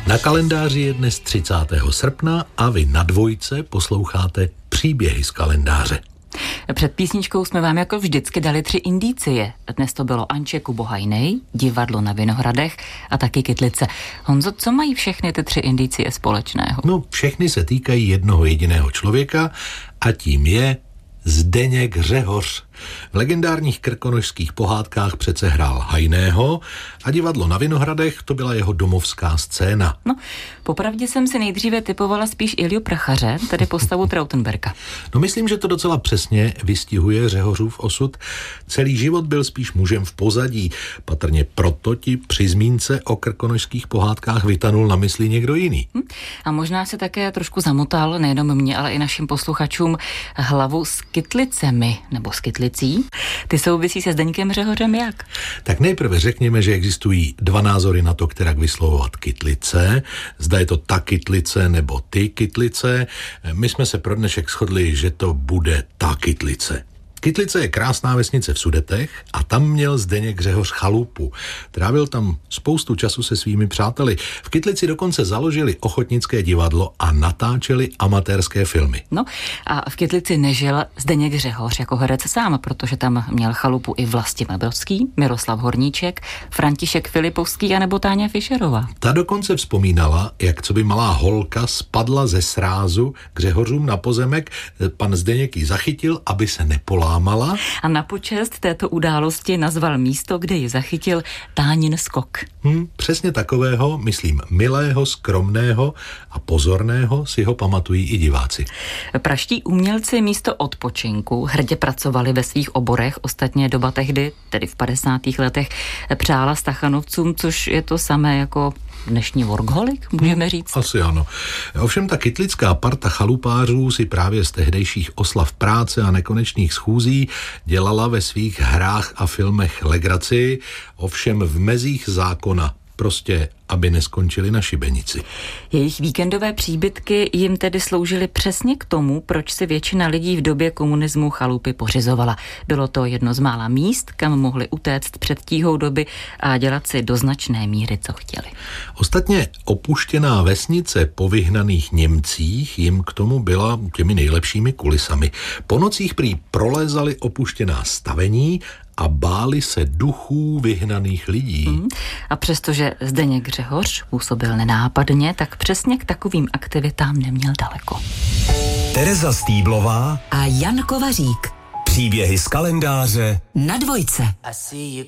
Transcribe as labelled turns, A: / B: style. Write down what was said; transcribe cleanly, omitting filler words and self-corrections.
A: Na kalendáři je dnes 30. srpna a vy na Dvojce posloucháte Příběhy z kalendáře.
B: Před písničkou jsme vám jako vždycky dali 3 indicie. Dnes to bylo Anče Kubohajnej, Divadlo na Vinohradech a taky Kytlice. Honzo, co mají všechny ty 3 indicie společného?
A: No, všechny se týkají jednoho jediného člověka a tím je Zdeněk Řehoř. V legendárních krkonošských pohádkách přece hrál Hajného a Divadlo na Vinohradech to byla jeho domovská scéna.
B: No, popravdě jsem si nejdříve typovala spíš Ilju Prachaře, tedy postavu Trautenberga.
A: No, myslím, že to docela přesně vystihuje Řehořův osud. Celý život byl spíš mužem v pozadí. Patrně proto ti při zmínce o krkonošských pohádkách vytanul na mysli někdo jiný.
B: A možná se také trošku zamotal, nejenom mě, ale i našim posluchačům, hlavu s Kytlicemi, nebo s Kytlicí. Ty souvisí se Zdeňkem Řehořem jak?
A: Tak nejprve řekněme, že existují 2 názory na to, kterak vyslovovat Kytlice. Zda je to ta Kytlice nebo ty Kytlice. My jsme se pro dnešek shodli, že to bude ta Kytlice. Kytlice je krásná vesnice v Sudetech a tam měl Zdeněk Řehoř chalupu. Trávil tam spoustu času se svými přáteli. V Kytlici dokonce založili ochotnické divadlo a natáčeli amatérské filmy.
B: No a v Kytlici nežil Zdeněk Řehoř jako herec sám, protože tam měl chalupu i Vlastimil Brodský, Miroslav Horníček, František Filipovský a nebo Táňa Fischerová.
A: Ta dokonce vzpomínala, jak co by malá holka spadla ze srázu k Řehořům na pozemek, pan Zdeněk ji zachytil, aby se nepolámala.
B: A na počest této události nazval místo, kde ji zachytil Tánin skok.
A: Přesně takového, myslím, milého, skromného a pozorného si ho pamatují i diváci.
B: Praští umělci místo odpočinku hrdě pracovali ve svých oborech, ostatně doba tehdy, tedy v 50. letech, přála Stachanovcům, což je to samé jako dnešní workholik, můžeme říct.
A: Asi ano. Ovšem ta kytlická parta chalupářů si právě z tehdejších oslav práce a nekonečných schůzí dělala ve svých hrách a filmech legraci, ovšem v mezích zákona, prostě aby neskončili na šibenici.
B: Jejich víkendové příbytky jim tedy sloužily přesně k tomu, proč si většina lidí v době komunismu chalupy pořizovala. Bylo to jedno z mála míst, kam mohli utéct před tíhou doby a dělat si do značné míry, co chtěli.
A: Ostatně opuštěná vesnice po vyhnaných Němcích jim k tomu byla těmi nejlepšími kulisami. Po nocích prý prolézali opuštěná stavení a báli se duchů vyhnaných lidí.
B: A přestože Zdeněk Řehoř působil nenápadně, tak přesně k takovým aktivitám neměl daleko.
C: Tereza Stýblová
D: a Jan Kovařík.
C: Příběhy z kalendáře
D: na Dvojce.
E: I see you